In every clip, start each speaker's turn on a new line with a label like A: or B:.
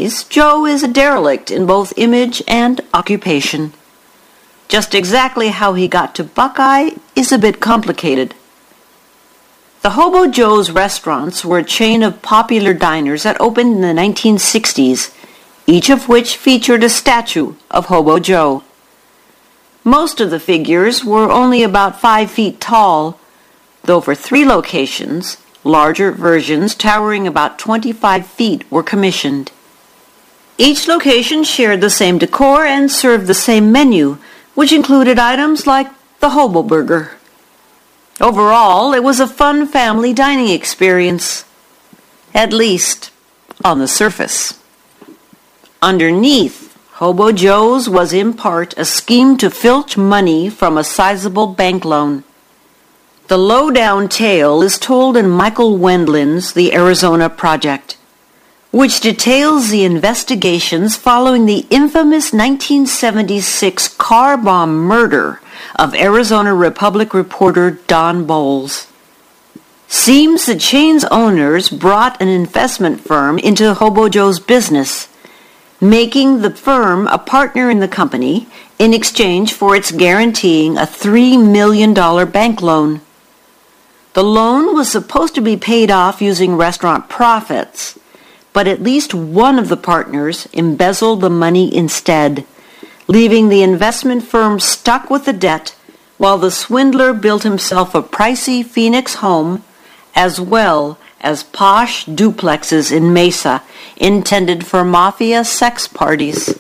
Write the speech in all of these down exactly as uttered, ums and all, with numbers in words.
A: ways, Joe is a derelict in both image and occupation. Just exactly how he got to Buckeye is a bit complicated. The Hobo Joe's restaurants were a chain of popular diners that opened in the nineteen sixties, each of which featured a statue of Hobo Joe. Most of the figures were only about five feet tall, though for three locations, larger versions towering about twenty-five feet were commissioned. Each location shared the same decor and served the same menu, which included items like the Hobo Burger. Overall, it was a fun family dining experience, at least on the surface. Underneath, Hobo Joe's was in part a scheme to filch money from a sizable bank loan. The lowdown tale is told in Michael Wendland's The Arizona Project, which details the investigations following the infamous nineteen seventy-six car bomb murder of Arizona Republic reporter Don Bowles. Seems the chain's owners brought an investment firm into Hobo Joe's business, making the firm a partner in the company in exchange for its guaranteeing a three million dollars bank loan. The loan was supposed to be paid off using restaurant profits, but at least one of the partners embezzled the money instead, leaving the investment firm stuck with the debt while the swindler built himself a pricey Phoenix home as well as posh duplexes in Mesa intended for mafia sex parties.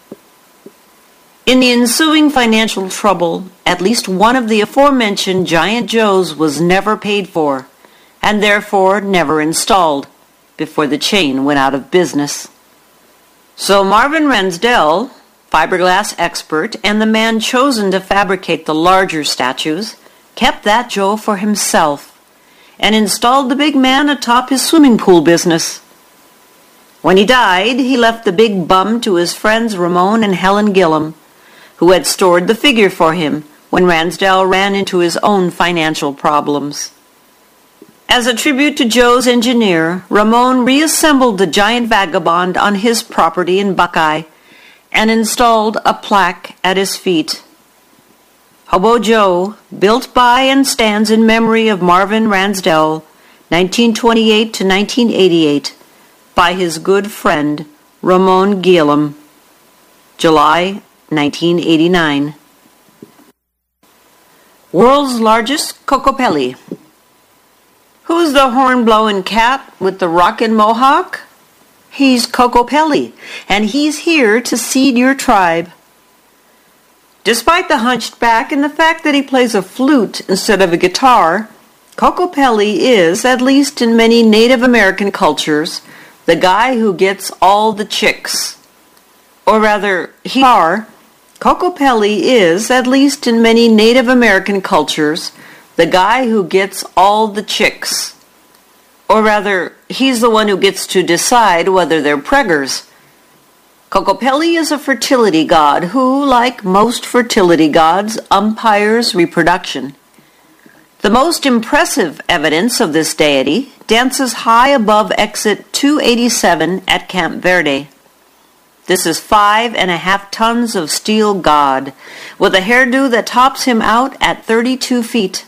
A: In the ensuing financial trouble, at least one of the aforementioned Giant Joes was never paid for, and therefore never installed, before the chain went out of business. So Marvin Ransdell, fiberglass expert and the man chosen to fabricate the larger statues, kept that Joe for himself and installed the big man atop his swimming pool business. When he died, he left the big bum to his friends Ramon and Helen Gillum, who had stored the figure for him when Ransdell ran into his own financial problems. As a tribute to Joe's engineer, Ramon reassembled the giant vagabond on his property in Buckeye and installed a plaque at his feet. Hobo Joe, built by and stands in memory of Marvin Ransdell, nineteen twenty-eight to nineteen eighty-eight, by his good friend Ramon Gillum, July nineteen eighty-nine. World's largest Kokopelli. Who's the horn-blowing cat with the rockin' mohawk? He's Kokopelli, and he's here to seed your tribe. Despite the hunched back and the fact that he plays a flute instead of a guitar, Kokopelli is, at least in many Native American cultures, the guy who gets all the chicks. Or rather, he are. Kokopelli is, at least in many Native American cultures, the guy who gets all the chicks. Or rather, he's the one who gets to decide whether they're preggers. Kokopelli is a fertility god who, like most fertility gods, umpires reproduction. The most impressive evidence of this deity dances high above exit two eighty-seven at Camp Verde. This is five and a half tons of steel god, with a hairdo that tops him out at thirty-two feet.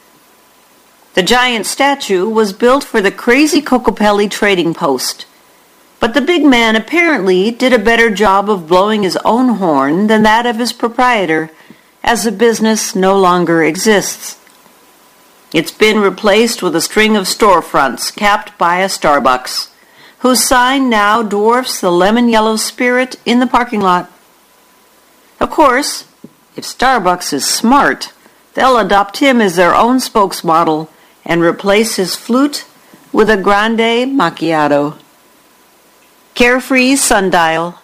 A: The giant statue was built for the crazy Kokopelli trading post, but the big man apparently did a better job of blowing his own horn than that of his proprietor, as the business no longer exists. It's been replaced with a string of storefronts capped by a Starbucks, whose sign now dwarfs the lemon yellow spirit in the parking lot. Of course, if Starbucks is smart, they'll adopt him as their own spokesmodel and replace his flute with a grande macchiato. Carefree sundial.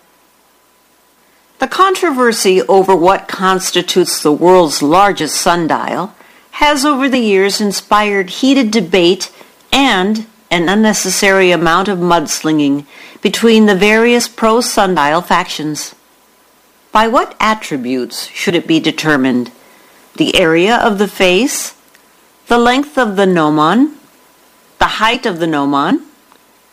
A: The controversy over what constitutes the world's largest sundial has over the years inspired heated debate and an unnecessary amount of mudslinging between the various pro-sundial factions. By what attributes should it be determined? The area of the face? The length of the gnomon? The height of the gnomon?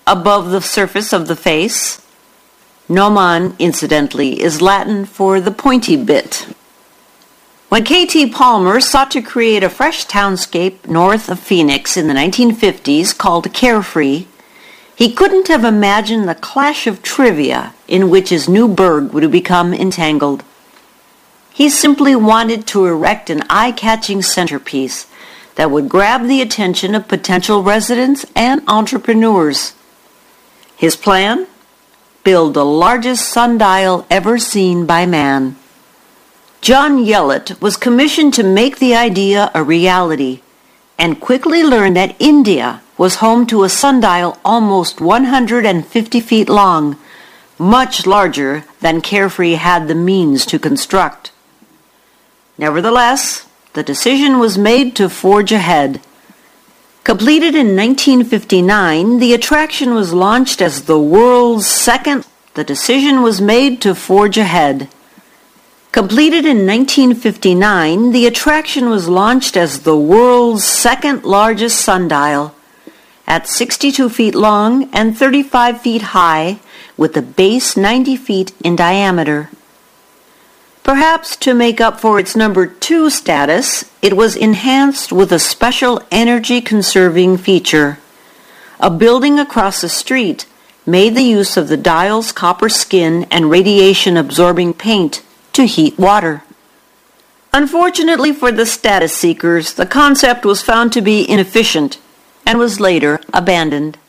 A: above the surface of the face. Gnomon, incidentally, is Latin for the pointy bit. When K T Palmer sought to create a fresh townscape north of Phoenix in the nineteen fifties called Carefree, he couldn't have imagined the clash of trivia in which his new burg would become entangled. He simply wanted to erect an eye-catching centerpiece that would grab the attention of potential residents and entrepreneurs. His plan? Build the largest sundial ever seen by man. John Yellett was commissioned to make the idea a reality and quickly learned that India was home to a sundial almost one hundred fifty feet long, much larger than Carefree had the means to construct. Nevertheless, the decision was made to forge ahead. Completed in nineteen fifty-nine, the attraction was launched as the world's second. The decision was made to forge ahead. Completed in nineteen fifty-nine, the attraction was launched as the world's second largest sundial, at sixty-two feet long and thirty-five feet high, with the base ninety feet in diameter. Perhaps to make up for its number two status, it was enhanced with a special energy-conserving feature. A building across the street made the use of the dial's copper skin and radiation-absorbing paint to heat water. Unfortunately for the status seekers, the concept was found to be inefficient and was later abandoned.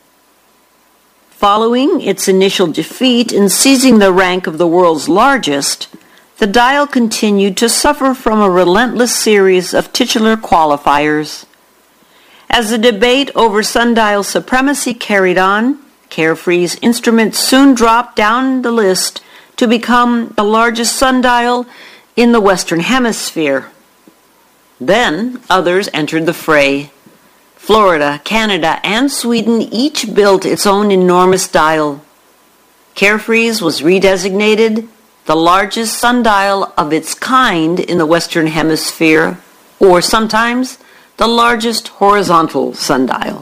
A: Following its initial defeat in seizing the rank of the world's largest, the dial continued to suffer from a relentless series of titular qualifiers. As the debate over sundial supremacy carried on, Carefree's instrument soon dropped down the list to become the largest sundial in the Western Hemisphere. Then others entered the fray. Florida, Canada, and Sweden each built its own enormous dial. Carefree's was redesignated the largest sundial of its kind in the Western Hemisphere, or sometimes the largest horizontal sundial.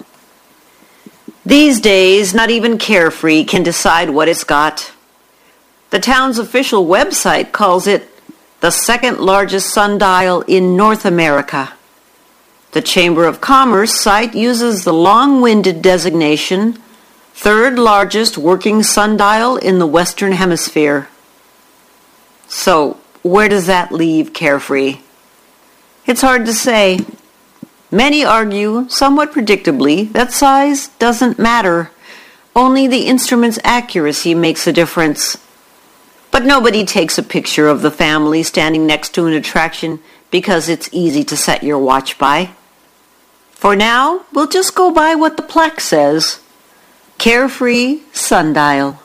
A: These days, not even Carefree can decide what it's got. The town's official website calls it the second largest sundial in North America. The Chamber of Commerce site uses the long-winded designation third largest working sundial in the Western Hemisphere. So, where does that leave Carefree? It's hard to say. Many argue, somewhat predictably, that size doesn't matter. Only the instrument's accuracy makes a difference. But nobody takes a picture of the family standing next to an attraction because it's easy to set your watch by. For now, we'll just go by what the plaque says. Carefree Sundial.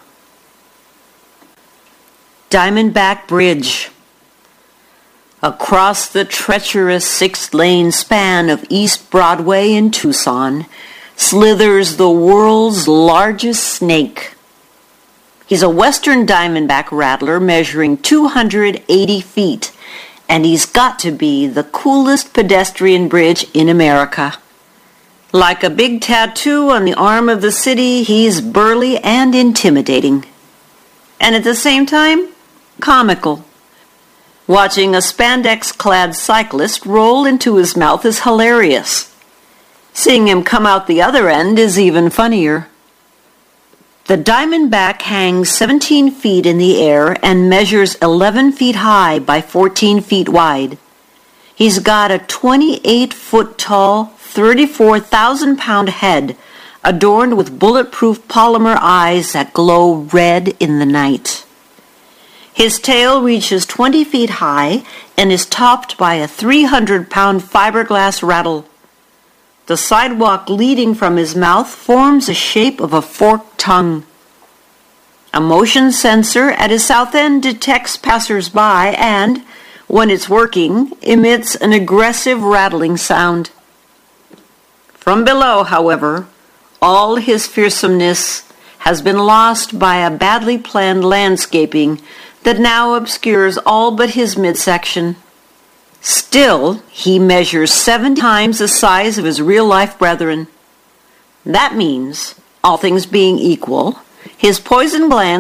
A: Diamondback Bridge. Across the treacherous six-lane span of East Broadway in Tucson slithers the world's largest snake. He's a western diamondback rattler measuring two hundred eighty feet, and he's got to be the coolest pedestrian bridge in America. Like a big tattoo on the arm of the city, he's burly and intimidating. And at the same time, comical. Watching a spandex-clad cyclist roll into his mouth is hilarious. Seeing him come out the other end is even funnier. The Diamondback hangs seventeen feet in the air and measures eleven feet high by fourteen feet wide. He's got a twenty-eight foot tall, thirty-four thousand pound head adorned with bulletproof polymer eyes that glow red in the night. His tail reaches twenty feet high and is topped by a three hundred pound fiberglass rattle. The sidewalk leading from his mouth forms the shape of a forked tongue. A motion sensor at his south end detects passers-by and, when it's working, emits an aggressive rattling sound. From below, however, all his fearsomeness has been lost by a badly planned landscaping that now obscures all but his midsection. Still, he measures seven times the size of his real-life brethren. That means All things being equal, his poison glands